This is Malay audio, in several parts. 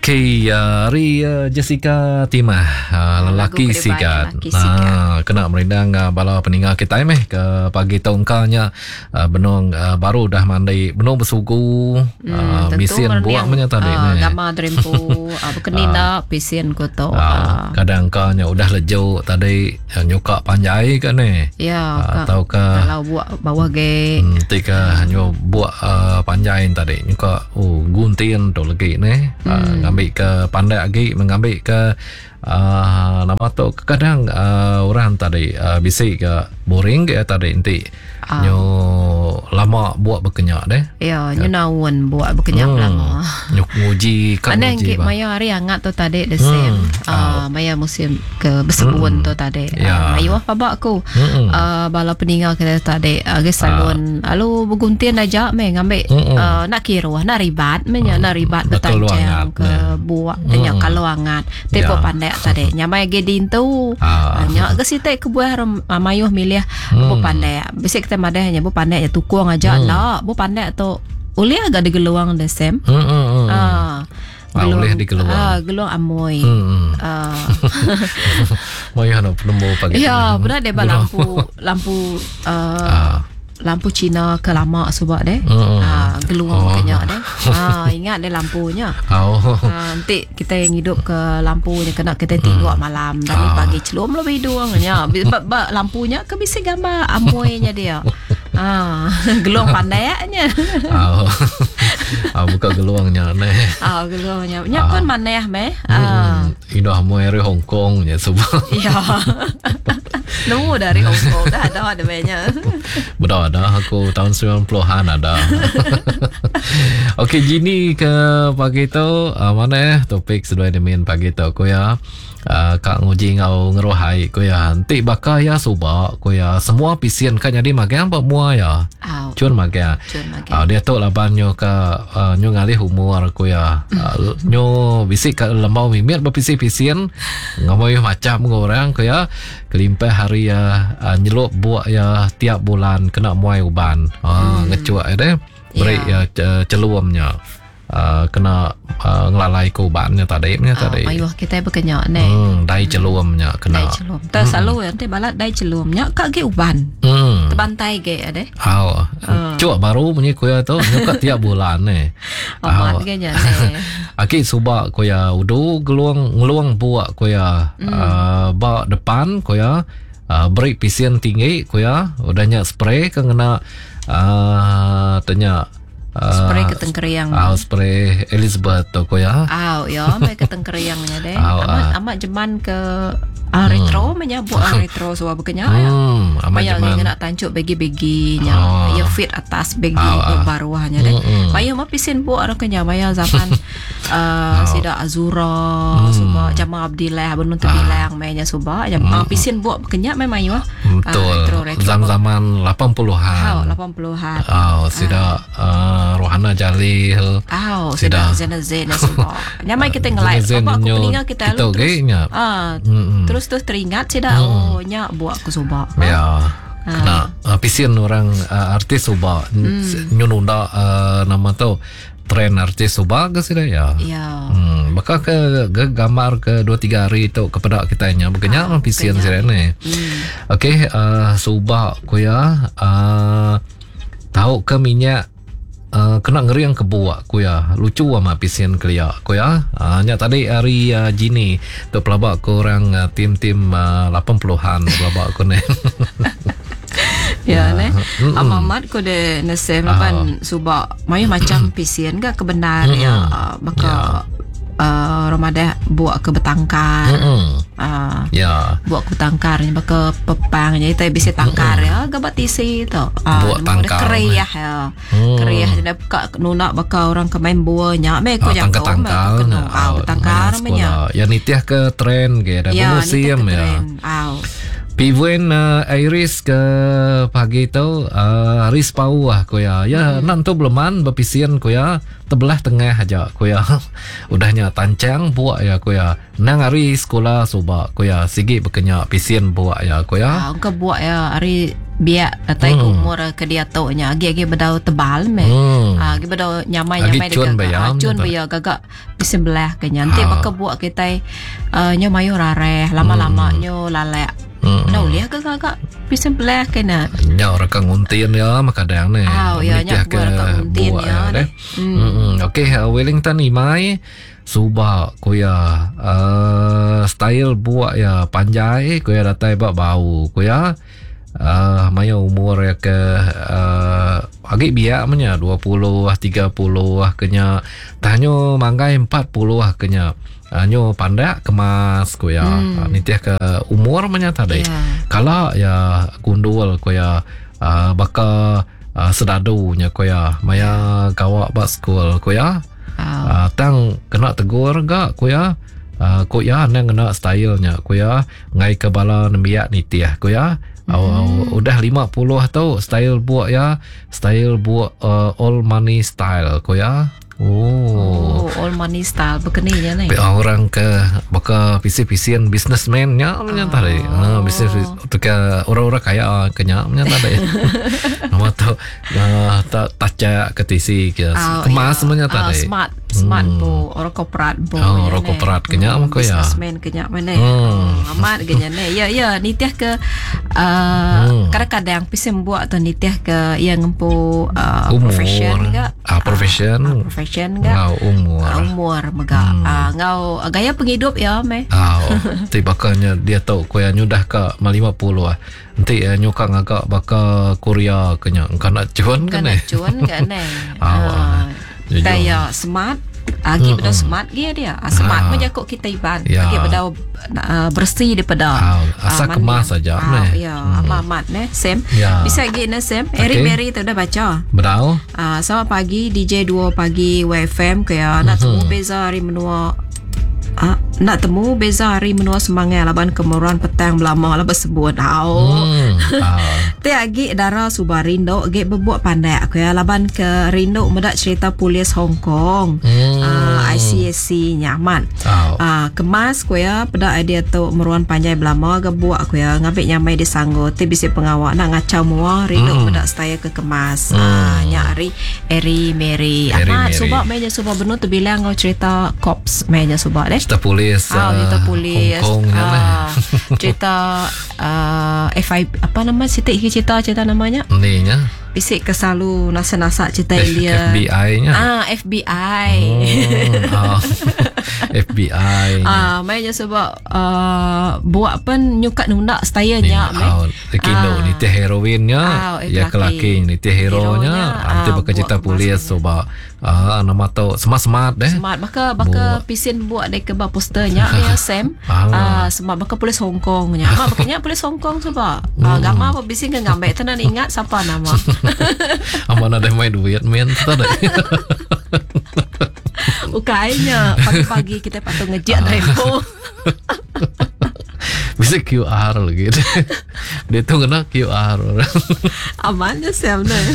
Okey, Jessica Timah, lelaki sikat. Kena merindang bala peninggal kita ke pagi tongkalnya benong baru dah mandi benong bersuku misian buat menyata dek gama drempo bekenina pisian ko to kadang kalnya udah lejo tadi nyuka panjai kan ya atau ke kalau buat bawah ge tika nyo buat panjai tadi nyuka guntian tu lagi ngambil ke pandai lagi mengambil ke nama tu kadang orang tadi bisik ke boring ke tadi nanti nyo lama buat berkenyak deh ya nyo nawan buat berkenyak lama nyuk nguji kan nguji maya hari hangat tu tadi the same maya musim ke bersebun tu tadi ayo apa aku bala peninggal kita tadi ke salon lalu berguntian aja ngambil nak kira nak ribat nak ribat bertancang ke buat tanya kalau hangat tepo pandai tadi nyamai gedin tu nyak ke sitai ke buah mayuh milih bu pandai bisik kita madah nya bu pandai ya tukung aja lah bu pandai tu boleh agak digeluang the same boleh digeluang geluang amoy moy hano penembo pagi ya benar deh lampu Cina ke lama sebab deh geluang kenyak deh ingat deh lampunya nanti kita yang hidup ke lampunya kena kita tengok malam tapi pagi celum lebih doangnya lampunya ke bisa gambar amoynya dia geluang pandainya buka geluangnya geluangnya nya pun mana ya idah amoy dari Hong Kong nya sebab ya nemu dari Hong Kong dah ada banyak ada aku tahun 90-an ada. Okey, Jini ke pagi tu mana topik sudah demin pagi tu ko ya. Kak nguji ngau ngerohai ko ya. Nanti bakal ya subak ko ya. Semua pisian kan jadi magang apa mua ya. Cun magang. Dia tu laban nyo ka nyo ngalih umur ko ya. Nyo bisik ka lembau mimir berpisi-pisian ngamoi macam orang ko ya. Kelimpah hari ya nyelup buat ya tiap bulan kena muai uban ngecuak deh beri ya celuamnya kena ngelalai ke ubannya tadi ayuh kita berkenyak dai celuamnya kena dai celuam selalu nanti balat dai celuamnya kak ge uban terbantai ge deh cuak baru punya kuya tu nyukat tiap bulan amat ge nya aki subak kuya udu ngeluang buat kuya ba depan kuya beri pisian tinggi kuya udahnya spray kena tanya spray keteng keriang spray Elizabeth tu kuya ya mereka keteng keriangnya deh amat jeman ke retro menyabu retro suah berkenyak amat jeman nak tancuk begi-beginya ya fit atas begi baruahnya deh maya mah pisin bu orang kenya maya zaman sida Azura suba Jama Abdillah benun terbilang mainnya suba pisin bu berkenyak memang ya betul zaman 80-an sida Rohana Jalil sida Zena suba nyamai kita ngelai apa aku peninggal kita lu terus teringat sida nya buat aku suba kena pisian orang artis suba nyununda nama tu tren artis suba ke sida ya maka ke gambar ke 2-3 hari tu kepada kita nya begenya pisian sida ni okey suba kuya tahu ke minyak kena ngeri yang kebuak kuya lucu sama pisian kelia kuya nya tadi hari Jini tu pelabak ko orang tim 80-an pelabak ko ne ya ne amamat ko de nase makan subak mayu macam pisian ga kebenar ya baka Ramadan buat ke betangkar buat ke betangkar baka pepang jadi tay bisa tangkar ya gabat isi tu buat tangkar keriyah jadi buka nuna baka orang ke main buahnya me ko yang kau betangkar namanya ya nitiah ke tren ke ada musim ya Pivuen Iris ke pagi tu Iris pau ko ya. Ya nan tu beleman berpisian ko ya. Tebelah tengah aja ko ya. Udahnya tancang buat ya ko ya. Nang Iris sekolah suba ko ya. Sigi berkenyak pisian buat ya ko ya. Engkau buat ya hari biak atai umur ke dia tu nya agi bedau tebal me. Agi bedau nyamai-nyamai dekat. Cun bayar gagak pisin belah ke nya. Nanti bakal buat kita nya mayu rareh lama-lama nyo lalek. Nau lihat gagak pisin belah ke na. Nya orang kang untin ya makadang ne. Ya nya orang untin ya. Okey, Wellington Imai Suba kuya style buat ya panjai kuya datai bau kuya maya umur ya ke agak biak menya 20 30 kenya tanyo manggai 40 kenya nyo pandak kemas kuya nitiah ke umur menya tadi kalau ya gundul kuya baka sedadunya kuya maya kawak bak school kuya tang kena tegur gak kuya kuya nang kena stylenya kuya ngai ke bala nembiak nitiah kuya udah 50 tau style buat ya style buat all money style kuya. All money style begininya nih. Orang ke baka pisi-pisian businessman nya tadi. Bisnis untuk orang-orang kaya kenya nya tadi. Nama tu taca ketisi ke kemas nya tadi. Smart bu orang korporat bu. Orang korporat kenya mah ya. Businessman kenya mana? Amat kenya nih. Ya nitiah ke kadang-kadang pisim buat atau nitiah ke yang ngempu profession enggak? Profession enggak? Umur mega. Ngau gaya penghidup ya me. Tibakannya dia tahu kuya nyudah ke 50 nanti nyukang agak baka Korea kenya kana cuan kan eh. Cuan kan eh. Daya smart agi pada smart dia smart mah jakok kita iban agi pada bersih daripada asa kemas saja amat Sam bisa gini Sam Eric Berry tu dah baca berau selamat pagi DJ 2 pagi WFM kaya nak temu beza hari menua nak temu beza hari menua semangat laban kemuruan petang belama lah bersebut te agi dara suba rindo agi berbuat pandai aku ya laban ke rindo medak cerita polis Hong Kong ICSC nyaman kemas ku ya pada idea tu meruan panjai belama ke buat aku ya ngabik nyamai disanggo te bisi pengawak nak ngacau mua rindo medak staya ke kemas nyari Eri Mary amat suba meja suba benar tu bilang ngau cerita cops meja suba deh cerita polis cerita polis Hong Kong cerita FI apa nama cerita namanya ni nya bisik ke selalu nasa-nasa cerita dia FBI-nya FBI FBI mainnya sebab buat pun nyukat nundak stylenya kilo ni teh heroinnya ya kelaki ni teh hero-nya nanti bakal cerita polis sebab nama tu smart deh smart baka pisin buat dek ke posternya ya Sam sebab baka polis Hong Kong nya makanya polis Hong Kong sebab gambar apa bisin ke ngambil tenan ingat siapa nama aman ada main duit main tadi ukainya pagi-pagi kita patut ngejak Rempo bisa QR lagi dia tu kena QR amannya Sam nih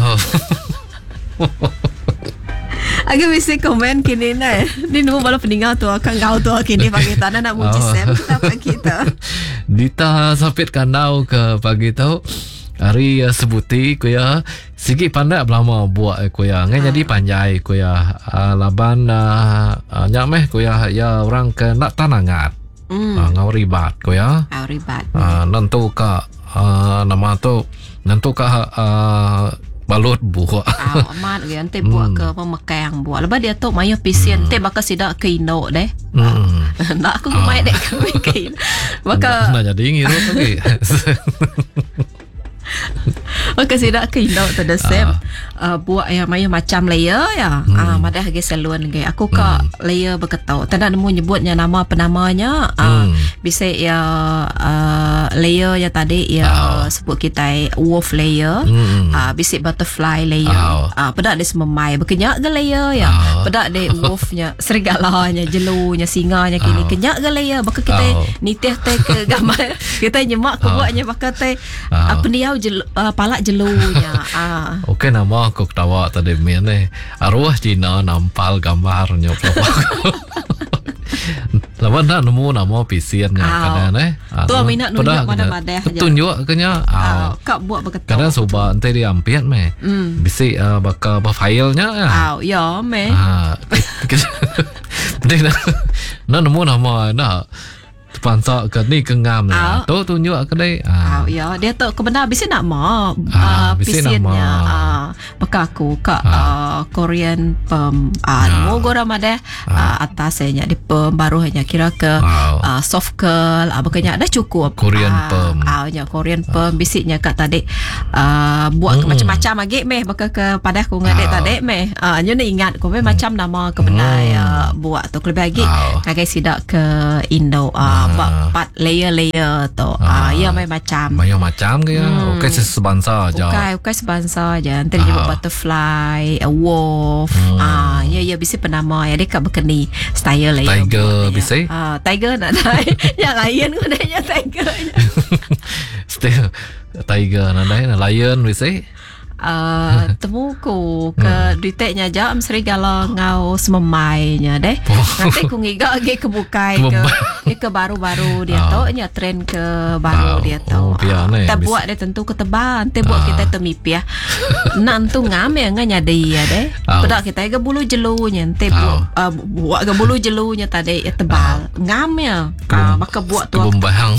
agak bisa komen kini nih ni nunggu malah peninggal tu akan kau tu kini pagi tanah nak muji Sam kita Dita sapit kanau ke pagi tu hari sebuti kuya sigi pandai belama buat kuya ngai jadi panjai kuya laban nyameh kuya ya orang ke nak tanangat ngau ribat kuya ribat nentu ka nama tu nentu ka balut buah amat ge ante buat ke pemekang buat lepas dia tu mayo pisian te bakal sidak ke Indo deh nak aku mai dek ke bakal nak jadi ngiru okey maka sidak ke Indo tu dah Sam buat yang macam layer ya. Madah ge salon ge. Aku ka layer berketok. Tak nemu nyebutnya nama penamanya. Bisa ya layer ya tadi ya sebut kita wolf layer. Bisa butterfly layer. Pedak dia sememai berkenyak ge layer ya. Pedak dia wolfnya serigalanya, jelunya, singanya kini kenyak ge layer. Baka kita nitih teh ke gambar. Kita nyemak ke buatnya baka teh apa ni palak jelunya. Okey, nama aku ketawa tadi mian arwah Cina nampal gambarnya. Lama nak nemu nama pisiannya kadang tu minat nunjuk mana-mana tunjuk kenya kak buat berketok kadang coba nanti diampiat bisi bakal filenya ya me nak nemu nama nak pansak ke ni kengam tu tunjuk ke dai ya dia tu kebenar bisi nak ma pisiannya maka aku kak Korean pem nemu gora made atasnya di pem baru hanya kira ke soft curl makanya dah cukup Korean pem Korean pem bisiknya kak tadi buat macam-macam lagi meh baka ke pada aku ngadek tadi meh nyo ingat ko macam nama kebenar buat tu lebih lagi kagai sidak ke Indo empat layer tu ya macam ke ya okey sebangsa aja okey sebangsa aja nanti dia buat butterfly wolf ya bisa penama ya dia kat berkeni style layer tiger bisa tiger nak dai yang lion gunanya tiger still tiger nak dai lion bisa temuku ke duiteknya jam serigala ngau sememainya deh nanti ku ngigak ke kebukai ke baru-baru dia tu nya trend ke baru dia tu kita buat dia tentu ketebal nanti buat kita temipia nantu ngam ya nyadi ya deh pedak kita ke bulu jelunya nanti buat ke bulu jelunya tadi tebal ngam ya maka buat tu bumbang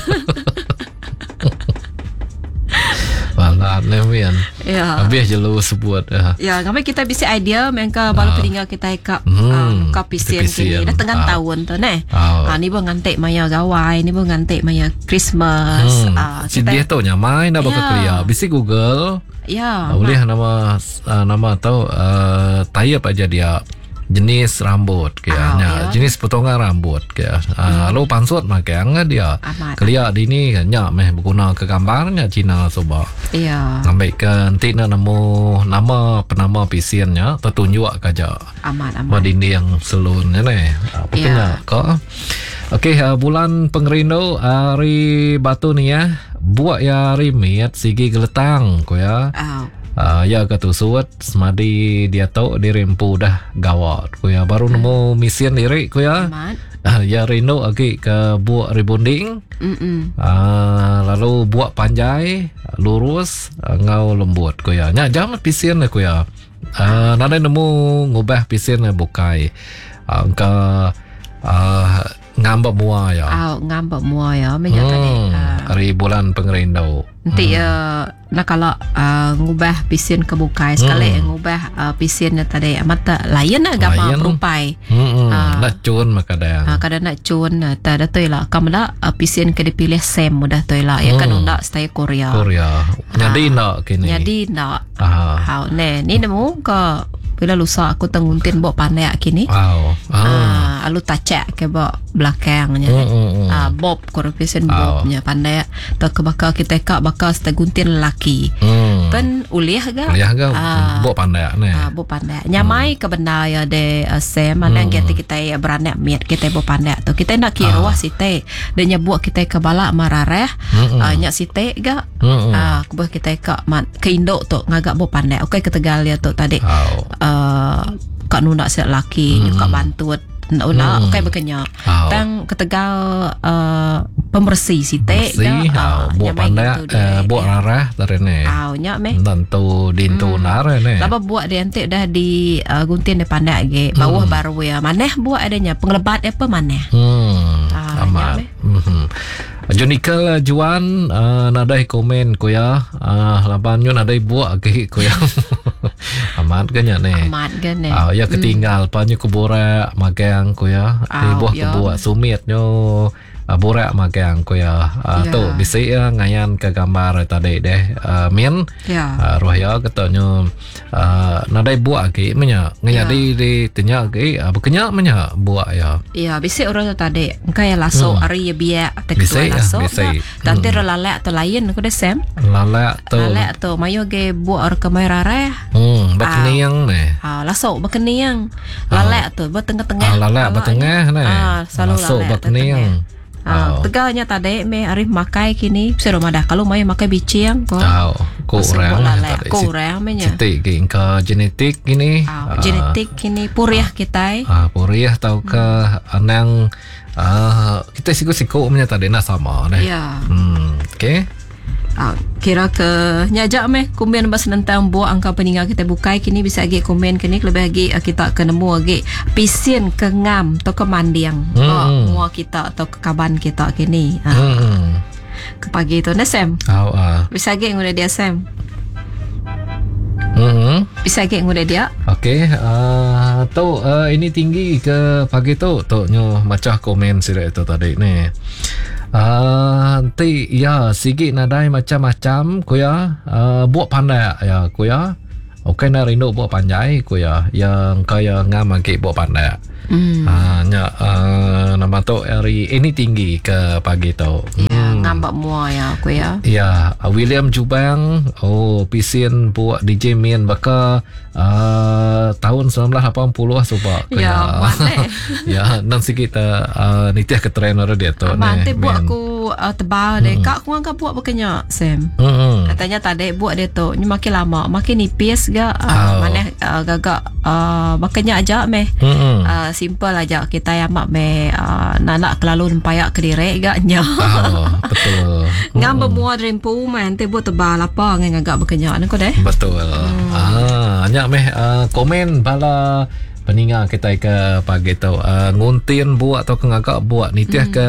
Balat lewian. Ya. Habis jelu sebut. Ya, kami kita bisa idea mereka baru peninggal kita kap kapisian kini. Dah tengah tahun tu neh. Ni pun ngantek maya gawai, ni pun ngantek maya Christmas. Si dia tu nyamai dah bakal clear. Bisi Google. Ya. Boleh nama tahu tayap aja dia. Jenis rambut kayaknya jenis potongan rambut kayak lalu pansut makanya dia kelia di ni kayaknya berguna ke gambarnya Cina coba ngambilkan nanti nemu nama penama pisiannya tertunjuk aja aman dinding yang selunnya pokoknya kok okey bulan pengerindo hari batu ni ya buat ya rimit sigi geletang ko ya ya kata suat semadi dia tahu dirempu dah gawat ko ya baru nemu misian diri ko ya ya rino lagi ke buat rebonding lalu buat panjai lurus ngau lembut ko ya nya jam pisian ko ya nada nemu ngubah pisian bukai angka ngambak mua ya ngambak mua ya menyatakan hari bulan pengerindo nanti nak kalau ngubah pisin ke bukai sekali ngubah pisinnya tadi mata lain agama perupai nak cun maka dah kadang nak cun tak tu lah kamu nak pisin ke dipilih sem mudah tu lah ya kan nak style Korea jadi nak kini ni nemu ke bila lusa aku tenguntin bawa pandai kini lalu tacak ke bawa belakangnya bob korupisen bobnya pandai tak bakal kita kak bakal seteguntin lelaki pen uliah ga bawa pandai bawa pandai nyamai ke benda ya de sem mana yang kita beranak miat kita bawa pandai tu kita nak kira wah site dan buat kita ke balak marareh nyak site ga kubah kita kak ke Indo tu ngagak bawa pandai okey ke Tegal ya tu tadi kak nunak set laki nyukak bantut nak okey berkenyak tang ketegal pembersih site buat pandai buat rarah tarene nyak meh tentu dintu narene laba buat dia nanti dah di gunting di pandai ge bawah baru ya maneh buat adanya penglebat apa maneh amat Jonikal Juan nadai komen ko ya labanyo nadai buat ke ko ya amat ganya ne ya ketinggal panyo kubura magang ko ya buat sumit nyo borak magang ko ya tu bisik ngayan ke gambar tadi deh min roh ya katanya nadai buat ke menya ngaya di tenya ke bekenya menya buat ya bisik orang tu tadi kaya laso ari ya biak tektua laso dan tera lalak tu lain ko desem lalak tu mayo ge buat ke merare bekeniang ne laso bekeniang lalak tu bertengah-tengah lalak bertengah ne laso bekeniang teganya tadi me arif makai kini seromada kalau mai makai bicing kurang menya genetik kini genetik kini puriah kita puriah tau ke anang kita siku menya tadi na sama deh okey kira ke nyajak meh komen bas tentang buat angka peninggal kita bukai kini bisa lagi komen kini lebih lagi kita ke nemu lagi pisin ke ngam atau ke mandiang mua kita atau ke kaban kita kini ke pagi itu na Sam bisa lagi ngudah dia Sam bisa lagi ngudah dia okey tu ini tinggi ke pagi tu nyo macam komen sila itu tadi ni nanti ya sikit nadai macam-macam ko ya buat pandai ya ko ya okey na rindu buat pandai ko ya yang kaya ngam ke buat pandai nya nama tu hari ini tinggi ke pagi tu ngambak mua ya ko ya William Jubang pisin buat DJ Min baka tahun 1980 sebab ya nan sikit nitiah ke trainer dia tu nanti buat aku tebal deh kak aku angkat buat bekenya Sam katanya tadi buat dia tu ni makin lama makin nipis ga mana gagak bekenya aja meh simple aja kita yang mak meh nak kelalu payak ke diri gaknya betul ngam bermuat rempu nanti buat tebal apa ngagak bekenya ni ko deh betul hanya meh komen bala peninggal kita ke pagi tu nguntin buat atau ngagak buat nitiah ke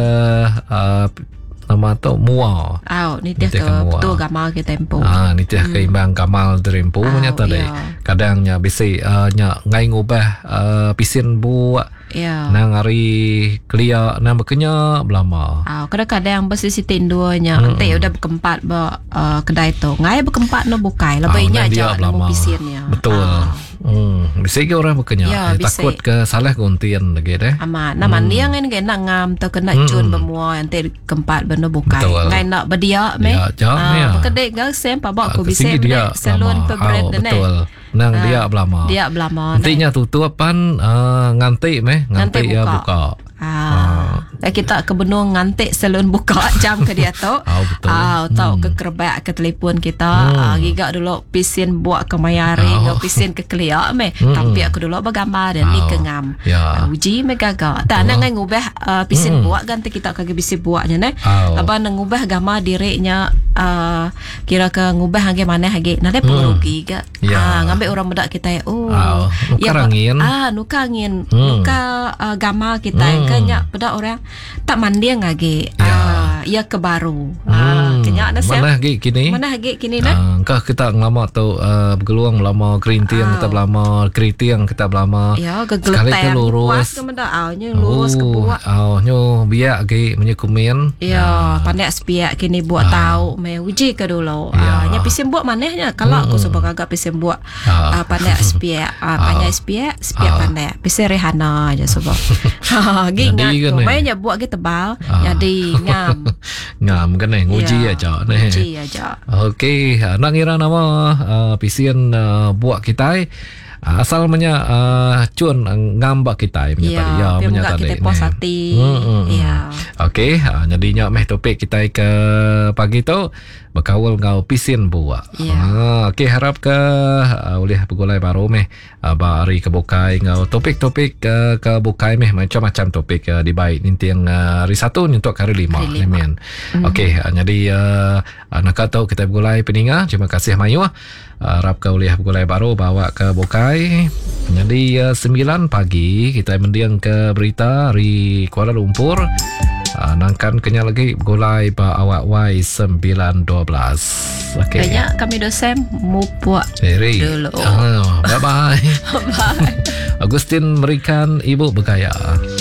nama tu mua nitiah ke betul gamal ke tempo nitiah ke imbang gamal tempo menyata deh kadangnya bisi nya ngai ngubah pisin buat nang hari kelia nang bekenya belama kadang-kadang bersisi tinduanya nanti udah berkempat kedai tu ngai berkempat no bukai lebihnya aja nemu pisinnya betul bisa ke orang bekenya takut ke salah guntian lagi deh naman dia kan nak ngam tu kena cun bermua nanti kempat benda bukai ngai nak berdia meh kedai gak sem pabak aku bisa salon pebred betul nang dia belama nantinya tutupan nganti meh nganti ya buka kita ke benung ngantik salon buka jam ke dia tu tahu ke kerbak ke telefon kita gigak dulu pisin buat ke mayari pisin ke kelia meh tapi aku dulu bergambar dan ni ke ngam uji me gagak tak nak ngubah pisin buat ganti kita kage bisi buatnya ne apa ngubah gambar dirinya kira ke ngubah hage mana hage nade pengerugi ga ngambil orang bedak kita nuka angin nuka gambar kita kanya bedak orang tak mandiang lagi ya ke baru kenyak na mana hagi kini kah kita ngelama tu bergeluang lama kerintiang kita belama keriting kita belama sekali ke lurus lurus ke buat nyo biak ge menyekumen pandai spiak kini buat tahu me uji ke dulu nya pisim buat manehnya kalau aku sebab agak pisim buat pandai spiak pandai spiak pandai pisim rehana aja sebab gingat mainnya buat ge tebal jadi ngam kan nguji aja okey nak ngira nama pisin buat kita asal menya cun ngambak kita menyata kita puas hati okey jadinya meh topik kita ke pagi tu berkawal ngau pisin buat okey harap ke oleh pegulai baru meh bari ke bukai ngau topik-topik ke bukai meh macam-macam topik di baik nanti yang hari 1 untuk hari 5 lemen okey jadi nak tahu kita pegulai peninga terima kasih Mayu harap ke oleh pegulai baru bawa ke bukai jadi 9 pagi kita mendiang ke berita dari Kuala Lumpur nangkan kenya lagi gulai ba awak Y 912 kayaknya kami dosen mau buat dulu bye bye Agustin memberikan ibu bergaya.